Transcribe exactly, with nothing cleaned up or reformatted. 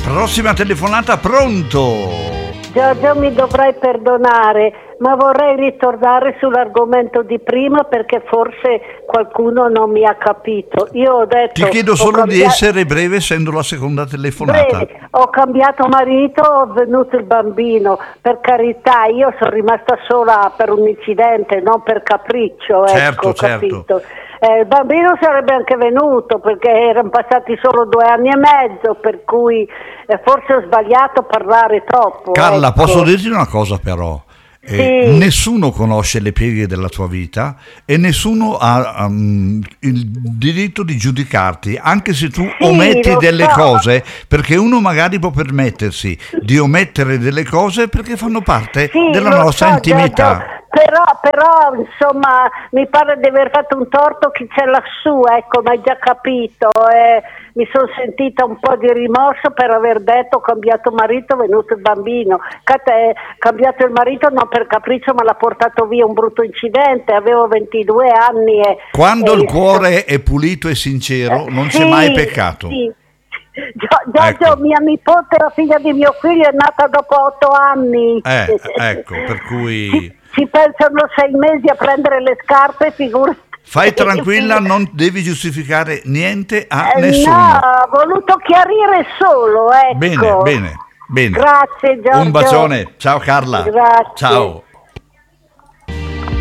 Prossima telefonata, pronto? Giorgio, mi dovrai perdonare, ma vorrei ritornare sull'argomento di prima perché forse qualcuno non mi ha capito. Io ho detto... Ti chiedo solo cambiato... di essere breve, essendo la seconda telefonata. Breve. Ho cambiato marito, ho venuto il bambino, per carità, io sono rimasta sola per un incidente, non per capriccio, Certo, ecco, certo. capito? Eh, il bambino sarebbe anche venuto perché erano passati solo due anni e mezzo, per cui eh, forse ho sbagliato a parlare troppo. Carla, ecco. posso dirti una cosa però? Eh, Sì. Nessuno conosce le pieghe della tua vita e nessuno ha um, il diritto di giudicarti, anche se tu Sì, ometti lo delle so. cose, perché uno magari può permettersi di omettere delle cose perché fanno parte Sì, della lo nostra so, intimità. Giorgio, però, però insomma mi pare di aver fatto un torto chi c'è lassù, ecco, ma hai già capito, eh, mi sono sentita un po' di rimorso per aver detto ho cambiato marito, è venuto il bambino. Cate, cambiato il marito non per capriccio, ma l'ha portato via un brutto incidente, avevo ventidue anni e... Quando e il cuore è pulito e sincero non sì, c'è mai peccato. Sì. Gio- Giorgio, Ecco. mia nipote, la figlia di mio figlio, è nata dopo otto anni. Eh, ecco, per cui... Ci, ci pensano sei mesi a prendere le scarpe, figurati. Fai tranquilla, non devi giustificare niente a Eh, nessuno. No, ho voluto chiarire solo, ecco. Bene, bene, bene. Grazie, Giorgio. Un bacione. Ciao Carla. Grazie. Ciao.